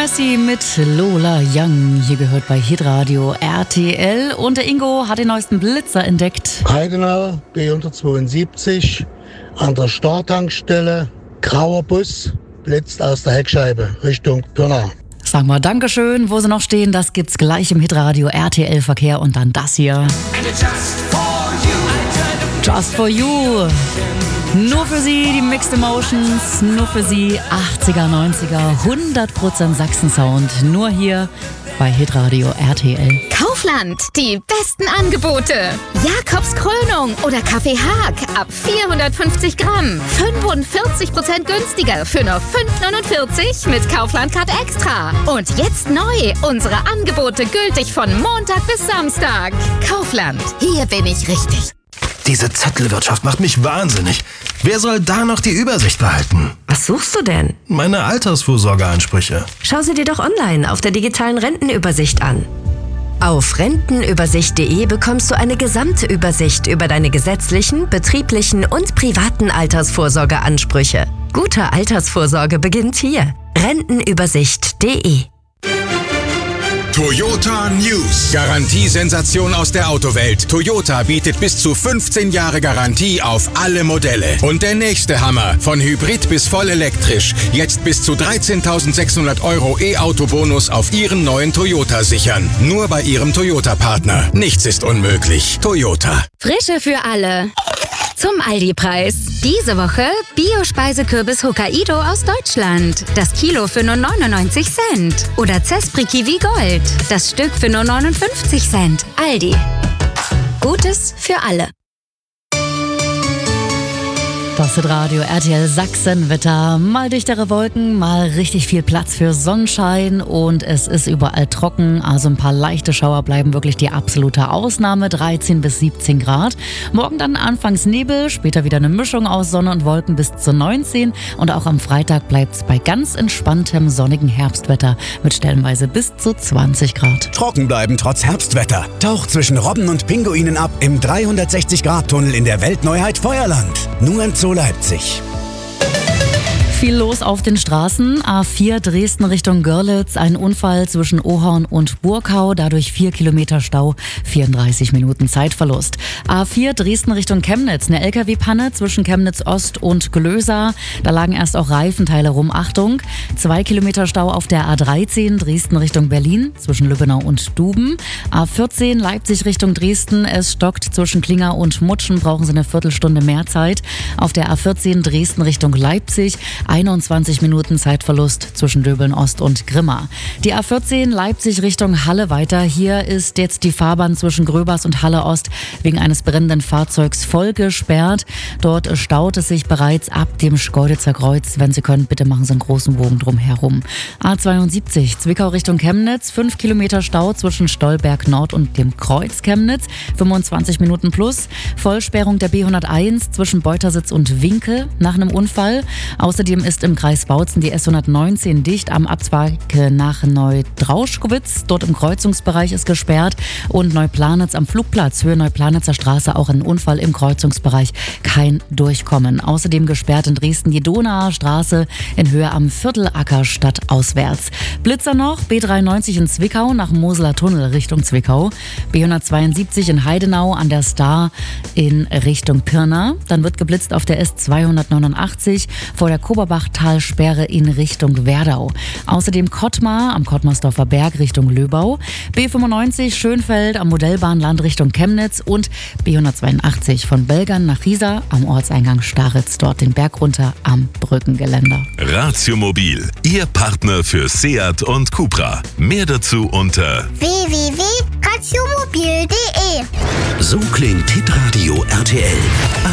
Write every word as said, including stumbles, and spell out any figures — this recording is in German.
Messi mit Lola Young. Hier gehört bei Hitradio R T L. Und der Ingo hat den neuesten Blitzer entdeckt. Heidenau, B hundertzweiundsiebzig, an der Startankstelle. Grauer Bus blitzt aus der Heckscheibe Richtung Pirna. Sagen wir Dankeschön. Wo sie noch stehen, das gibt's gleich im Hitradio R T L Verkehr. Und dann das hier. Just for you. Nur für Sie die Mixed Emotions, nur für Sie achtziger, neunziger, hundert Prozent Sachsen-Sound. Nur hier bei Hitradio R T L. Kaufland, die besten Angebote. Jakobs Krönung oder Kaffee Haag ab vierhundertfünfzig Gramm. fünfundvierzig Prozent günstiger für nur fünf neunundvierzig mit Kaufland Card Extra. Und jetzt neu, unsere Angebote gültig von Montag bis Samstag. Kaufland, hier bin ich richtig. Diese Zettelwirtschaft macht mich wahnsinnig. Wer soll da noch die Übersicht behalten? Was suchst du denn? Meine Altersvorsorgeansprüche. Schau sie dir doch online auf der digitalen Rentenübersicht an. Auf rentenübersicht punkt de bekommst du eine gesamte Übersicht über deine gesetzlichen, betrieblichen und privaten Altersvorsorgeansprüche. Gute Altersvorsorge beginnt hier. rentenübersicht punkt de. Toyota News. Garantiesensation aus der Autowelt. Toyota bietet bis zu fünfzehn Jahre Garantie auf alle Modelle. Und der nächste Hammer. Von Hybrid bis voll elektrisch. Jetzt bis zu dreizehntausendsechshundert Euro E-Auto-Bonus auf Ihren neuen Toyota sichern. Nur bei Ihrem Toyota-Partner. Nichts ist unmöglich. Toyota. Frische für alle. Zum Aldi-Preis. Diese Woche Bio-Speisekürbis Hokkaido aus Deutschland. Das Kilo für nur neunundneunzig Cent. Oder Zespri Kiwi Gold. Das Stück für nur neunundfünfzig Cent. Aldi. Gutes für alle. Das Hitradio R T L Sachsenwetter. Mal dichtere Wolken, mal richtig viel Platz für Sonnenschein und es ist überall trocken. Also ein paar leichte Schauer bleiben wirklich die absolute Ausnahme. dreizehn bis siebzehn Grad. Morgen dann anfangs Nebel, später wieder eine Mischung aus Sonne und Wolken bis zu neunzehn. Und auch am Freitag bleibt es bei ganz entspanntem sonnigen Herbstwetter mit stellenweise bis zu zwanzig Grad. Trocken bleiben trotz Herbstwetter. Taucht zwischen Robben und Pinguinen ab im dreihundertsechzig Grad Tunnel in der Weltneuheit Feuerland. Nur im Zoo Leipzig. Viel los auf den Straßen. A vier Dresden Richtung Görlitz. Ein Unfall zwischen Ohorn und Burkau. Dadurch vier Kilometer Stau, vierunddreißig Minuten Zeitverlust. A vier Dresden Richtung Chemnitz. Eine L K W-Panne zwischen Chemnitz Ost und Glösa. Da lagen erst auch Reifenteile rum. Achtung, zwei Kilometer Stau auf der A dreizehn Dresden Richtung Berlin zwischen Lübbenau und Duben. A vierzehn Leipzig Richtung Dresden. Es stockt zwischen Klinger und Mutschen. Brauchen Sie eine Viertelstunde mehr Zeit. Auf der A vierzehn Dresden Richtung Leipzig. einundzwanzig Minuten Zeitverlust zwischen Döbeln Ost und Grimma. Die A vierzehn Leipzig Richtung Halle weiter. Hier ist jetzt die Fahrbahn zwischen Gröbers und Halle Ost wegen eines brennenden Fahrzeugs voll gesperrt. Dort staut es sich bereits ab dem Schkeuditzer Kreuz. Wenn Sie können, bitte machen Sie einen großen Bogen drum herum. A zweiundsiebzig Zwickau Richtung Chemnitz. fünf Kilometer Stau zwischen Stolberg Nord und dem Kreuz Chemnitz. fünfundzwanzig Minuten plus. Vollsperrung der B hunderteins zwischen Beutersitz und Winkel nach einem Unfall. Außerdem ist im Kreis Bautzen die S hundertneunzehn dicht am Abzweig nach Neudrauschkowitz. Dort im Kreuzungsbereich ist gesperrt. Und Neuplanitz am Flugplatz, Höhe Neuplanitzer Straße, auch ein Unfall im Kreuzungsbereich. Kein Durchkommen. Außerdem gesperrt in Dresden die Donauer Straße in Höhe am Viertelacker stadtauswärts. Blitzer noch, B dreiundneunzig in Zwickau nach Moseler Tunnel Richtung Zwickau. B hundertzweiundsiebzig in Heidenau an der Star in Richtung Pirna. Dann wird geblitzt auf der S zweihundertneunundachtzig vor der Koberbachtalsperre in Richtung Werdau. Außerdem Kottmar am Kottmarsdorfer Berg Richtung Löbau. B fünfundneunzig Schönfeld am Modellbahnland Richtung Chemnitz und B hundertzweiundachtzig von Belgern nach Riesa am Ortseingang Staritz, dort den Berg runter am Brückengeländer. Ratio Mobil, Ihr Partner für Seat und Cupra. Mehr dazu unter w w w punkt ratiomobil punkt de. So klingt Hitradio R T L.